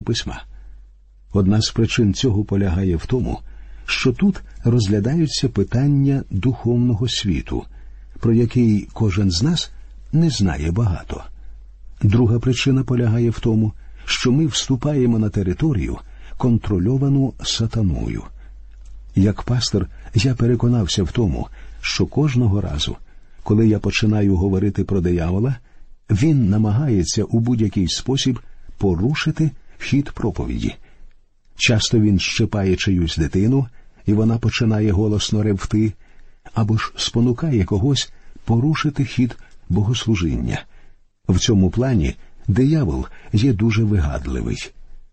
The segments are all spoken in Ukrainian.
Письма. Одна з причин цього полягає в тому, що тут розглядаються питання духовного світу, про який кожен з нас не знає багато. Друга причина полягає в тому, що ми вступаємо на територію, контрольовану сатаною. Як пастор, я переконався в тому, що кожного разу, коли я починаю говорити про диявола, він намагається у будь-який спосіб порушити хід проповіді. Часто він щипає чиюсь дитину, і вона починає голосно ревти, або ж спонукає когось порушити хід богослужіння. В цьому плані диявол є дуже вигадливий.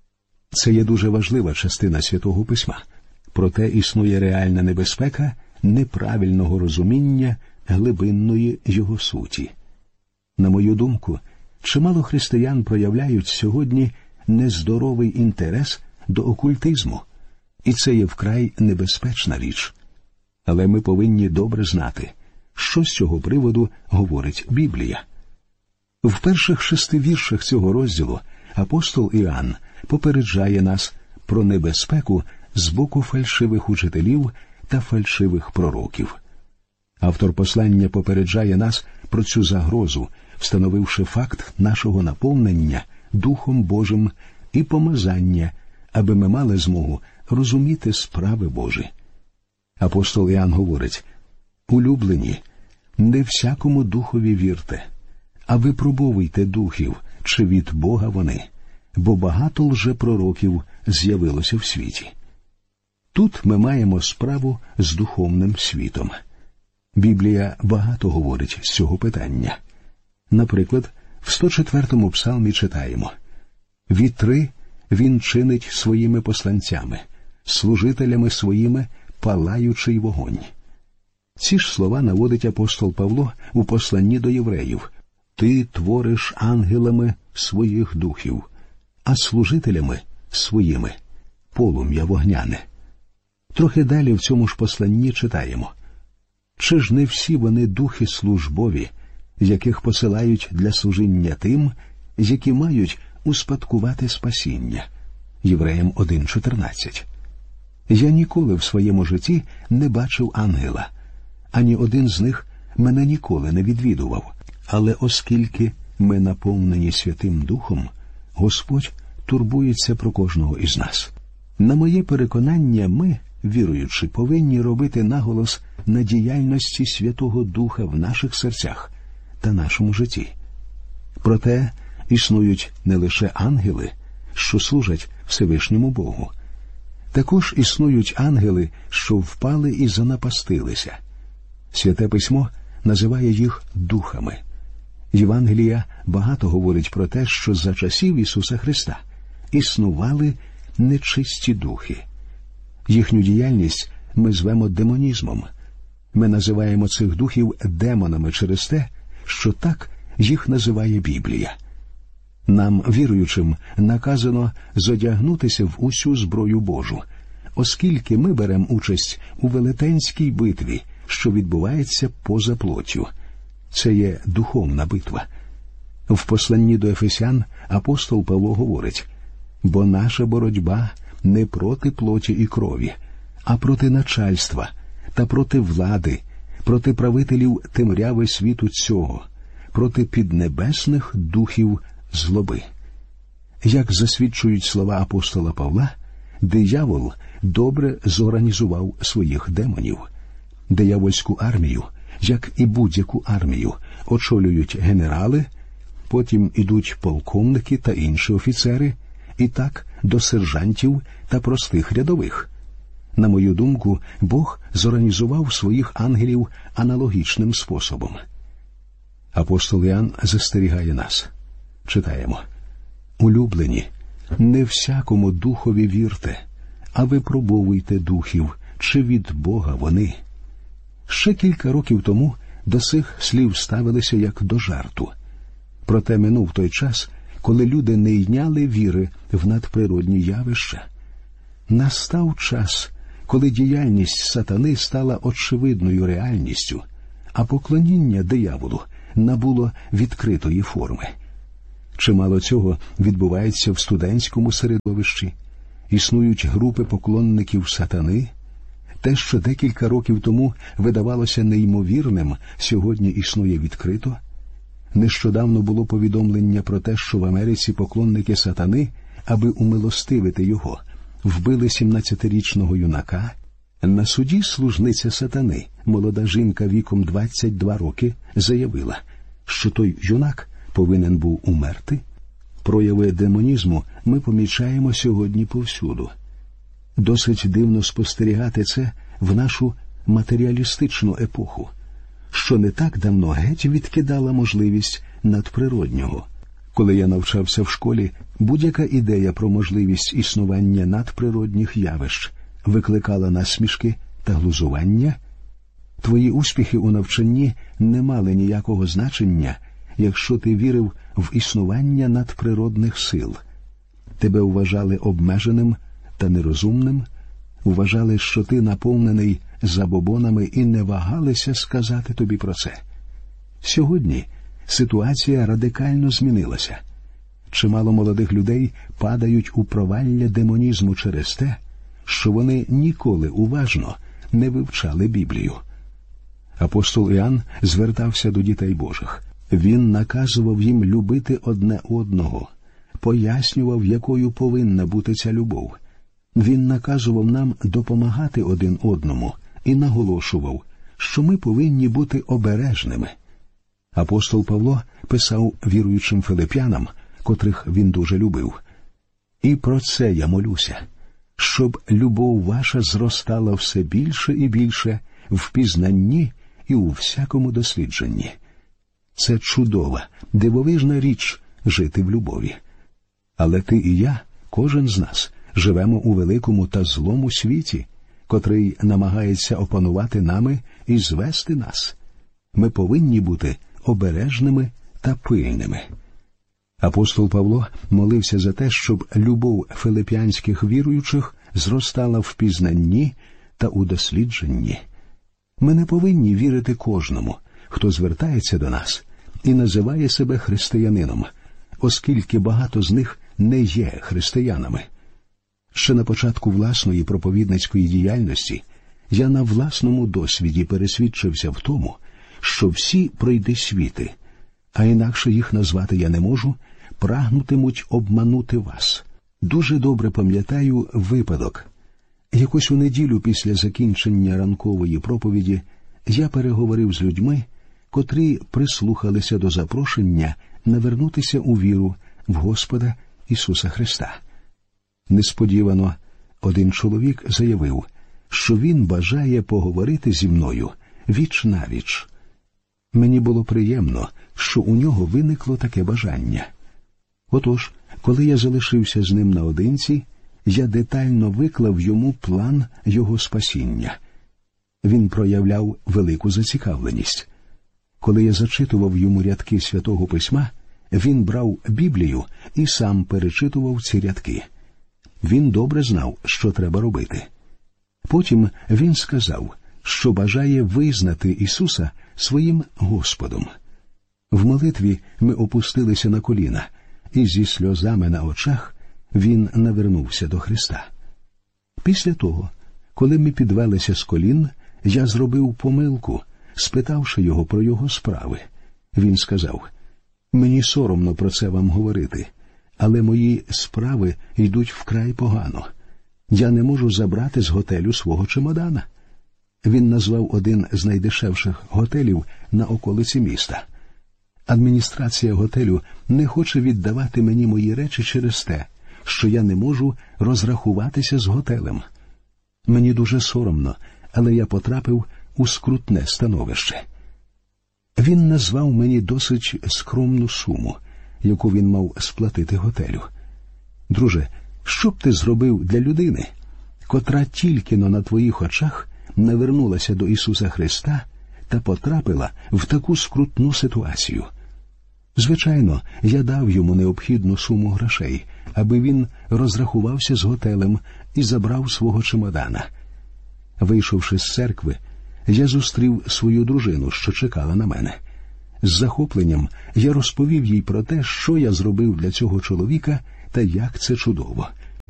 Це є дуже важлива частина Святого Письма. Проте існує реальна небезпека неправильного розуміння глибинної його суті. На мою думку, чимало християн проявляють сьогодні нездоровий інтерес до окультизму, і це є вкрай небезпечна річ. Але ми повинні добре знати, що з цього приводу говорить Біблія. В перших 6 віршах цього розділу апостол Іоанн попереджає нас про небезпеку з боку фальшивих учителів та фальшивих пророків. Автор послання попереджає нас про цю загрозу, встановивши факт нашого наповнення Духом Божим і помазання, аби ми мали змогу розуміти справи Божі. Апостол Іоанн говорить: «Улюблені, не всякому духові вірте, а випробовуйте духів, чи від Бога вони, бо багато лжепророків з'явилося в світі». Тут ми маємо справу з духовним світом. Біблія багато говорить з цього питання. Наприклад, в 104-му псалмі читаємо: «Вітри він чинить своїми посланцями, служителями своїми палаючий вогонь». Ці ж слова наводить апостол Павло у посланні до євреїв: «Ти твориш ангелами своїх духів, а служителями своїми полум'я вогняне». Трохи далі в цьому ж посланні читаємо: «Чи ж не всі вони духи службові, яких посилають для служіння тим, які мають успадкувати спасіння?» Євреям 1:14. Я ніколи в своєму житті не бачив ангела, ані один з них мене ніколи не відвідував. Але оскільки ми наповнені Святим Духом, Господь турбується про кожного із нас. На моє переконання, ми, віруючи, повинні робити наголос на діяльності Святого Духа в наших серцях та нашому житті. Проте існують не лише ангели, що служать Всевишньому Богу. Також існують ангели, що впали і занапастилися. Святе Письмо називає їх духами. Євангелія багато говорить про те, що за часів Ісуса Христа існували нечисті духи. Їхню діяльність ми звемо демонізмом. Ми називаємо цих духів демонами через те, що так їх називає Біблія. Нам, віруючим, наказано зодягнутися в усю зброю Божу, оскільки ми беремо участь у велетенській битві, що відбувається поза плоттю. Це є духовна битва. В посланні до Ефесян апостол Павло говорить: «Бо наша боротьба не проти плоті і крові, а проти начальства та проти влади, проти правителів темряви світу цього, проти піднебесних духів злоби». Як засвідчують слова апостола Павла, диявол добре зорганізував своїх демонів. Диявольську армію, як і будь-яку армію, очолюють генерали, потім ідуть полковники та інші офіцери, і так до сержантів та простих рядових. На мою думку, Бог зорганізував своїх ангелів аналогічним способом. Апостол Іоанн застерігає нас. Читаємо: «Улюблені, не всякому духові вірте, а випробовуйте духів, чи від Бога вони». Ще кілька років тому до цих слів ставилися як до жарту. Проте минув той час, коли люди не йняли віри в надприродні явища. Настав час, коли діяльність сатани стала очевидною реальністю, а поклоніння дияволу набуло відкритої форми. Чимало цього відбувається в студентському середовищі. Існують групи поклонників сатани. Те, що декілька років тому видавалося неймовірним, сьогодні існує відкрито. Нещодавно було повідомлення про те, що в Америці поклонники сатани, аби умилостивити його, вбили 17-річного юнака. На суді служниця сатани, молода жінка віком 22 роки, заявила, що той юнак повинен був умерти. Прояви демонізму ми помічаємо сьогодні повсюду. Досить дивно спостерігати це в нашу матеріалістичну епоху, що не так давно геть відкидала можливість надприроднього. Коли я навчався в школі, будь-яка ідея про можливість існування надприродних явищ викликала насмішки та глузування. Твої успіхи у навчанні не мали ніякого значення, якщо ти вірив в існування надприродних сил. Тебе вважали обмеженим та нерозумним, вважали, що ти наповнений забобонами і не вагалися сказати тобі про це. Сьогодні ситуація радикально змінилася. Чимало молодих людей падають у провалля демонізму через те, що вони ніколи уважно не вивчали Біблію. Апостол Іоанн звертався до дітей Божих. Він наказував їм любити одне одного, пояснював, якою повинна бути ця любов. Він наказував нам допомагати один одному і наголошував, що ми повинні бути обережними. Апостол Павло писав віруючим филип'янам, котрих він дуже любив: «І про це я молюся, щоб любов ваша зростала все більше і більше в пізнанні і у всякому дослідженні». Це чудова, дивовижна річ – жити в любові. Але ти і я, кожен з нас, живемо у великому та злому світі, котрий намагається опанувати нами і звести нас. Ми повинні бути обережними та пильними. Апостол Павло молився за те, щоб любов филип'янських віруючих зростала в пізнанні та у дослідженні. Ми не повинні вірити кожному, хто звертається до нас і називає себе християнином, оскільки багато з них не є християнами. Ще на початку власної проповідницької діяльності я на власному досвіді пересвідчився в тому, що всі пройдисвіти, а інакше їх назвати я не можу, прагнутимуть обманути вас. Дуже добре пам'ятаю випадок. Якось у неділю після закінчення ранкової проповіді я переговорив з людьми, котрі прислухалися до запрошення навернутися у віру в Господа Ісуса Христа. Несподівано один чоловік заявив, що він бажає поговорити зі мною віч-навіч. Мені було приємно, що у нього виникло таке бажання. Отож, коли я залишився з ним наодинці, я детально виклав йому план його спасіння. Він проявляв велику зацікавленість. Коли я зачитував йому рядки Святого Письма, він брав Біблію і сам перечитував ці рядки. Він добре знав, що треба робити. Потім він сказав, що бажає визнати Ісуса своїм Господом. В молитві ми опустилися на коліна, і зі сльозами на очах він навернувся до Христа. Після того, коли ми підвелися з колін, я зробив помилку, спитавши його про його справи. Він сказав: «Мені соромно про це вам говорити, але мої справи йдуть вкрай погано. Я не можу забрати з готелю свого чемодана». Він назвав один з найдешевших готелів на околиці міста. Адміністрація готелю не хоче віддавати мені мої речі через те, що я не можу розрахуватися з готелем. Мені дуже соромно, але я потрапив у скрутне становище. Він назвав мені досить скромну суму, яку він мав сплатити готелю. «Друже, що б ти зробив для людини, котра тільки-но на твоїх очах навернулася до Ісуса Христа та потрапила в таку скрутну ситуацію?» Звичайно, я дав йому необхідну суму грошей, аби він розрахувався з готелем і забрав свого чемодана. Вийшовши з церкви, я зустрів свою дружину, що чекала на мене. З захопленням я розповів їй про те, що я зробив для цього чоловіка та як це чудово.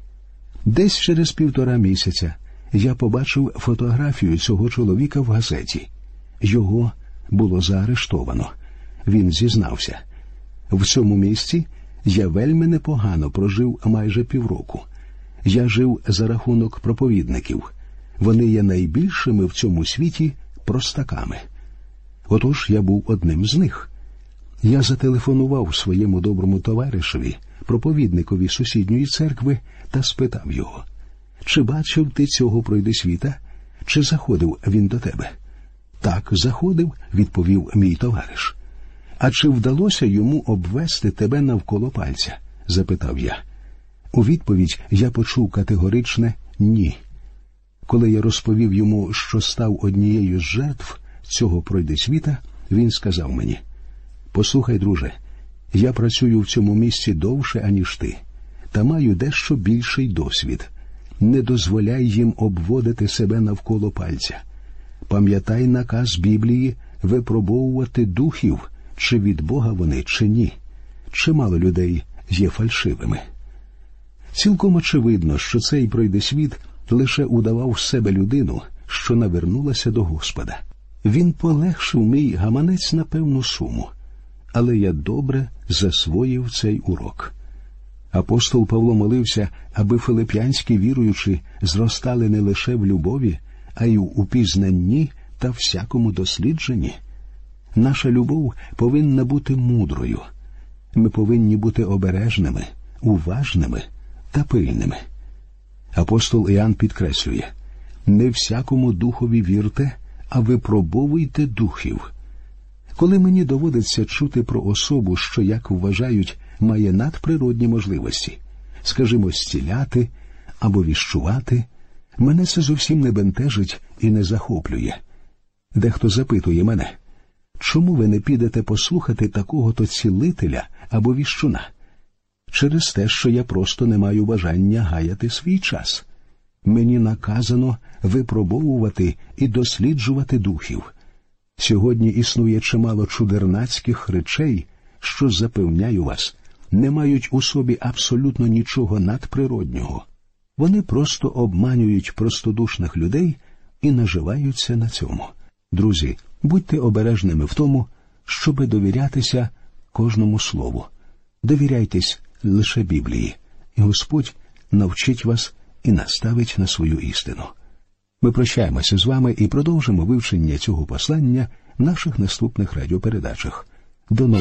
Десь через 1,5 місяця я побачив фотографію цього чоловіка в газеті. Його було заарештовано. Він зізнався. В цьому місці я вельми непогано прожив майже півроку. Я жив за рахунок проповідників. Вони є найбільшими в цьому світі простаками. Отож, я був одним з них. Я зателефонував своєму доброму товаришеві, проповідникові сусідньої церкви, та спитав його: «Чи бачив ти цього пройдисвіта? Чи заходив він до тебе?» «Так, заходив», – відповів мій товариш. «А чи вдалося йому обвести тебе навколо пальця?» – запитав я. У відповідь я почув категоричне «ні». Коли я розповів йому, що став однією з жертв цього пройдисвіта, він сказав мені: «Послухай, друже, я працюю в цьому місці довше, аніж ти, та маю дещо більший досвід. Не дозволяй їм обводити себе навколо пальця. Пам'ятай наказ Біблії випробовувати духів, чи від Бога вони, чи ні. Чимало людей є фальшивими». Цілком очевидно, що цей пройдисвіт лише удавав з себе людину, що навернулася до Господа. Він полегшив мій гаманець на певну суму, але я добре засвоїв цей урок. Апостол Павло молився, аби филип'янські віруючі зростали не лише в любові, а й у пізнанні та всякому дослідженні. Наша любов повинна бути мудрою. Ми повинні бути обережними, уважними та пильними. Апостол Іоанн підкреслює: «Не всякому духові вірте, а випробовуйте духів». Коли мені доводиться чути про особу, що, як вважають, має надприродні можливості, скажімо, зціляти або віщувати, мене це зовсім не бентежить і не захоплює. Дехто запитує мене: «Чому ви не підете послухати такого-то цілителя або віщуна?» Через те, що я просто не маю бажання гаяти свій час. Мені наказано випробовувати і досліджувати духів. Сьогодні існує чимало чудернацьких речей, що, запевняю вас, не мають у собі абсолютно нічого надприроднього. Вони просто обманюють простодушних людей і наживаються на цьому. Друзі, будьте обережними в тому, щоби довірятися кожному слову. Довіряйтесь лише Біблії, і Господь навчить вас і наставить на свою істину. Ми прощаємося з вами і продовжимо вивчення цього послання в наших наступних радіопередачах. До нових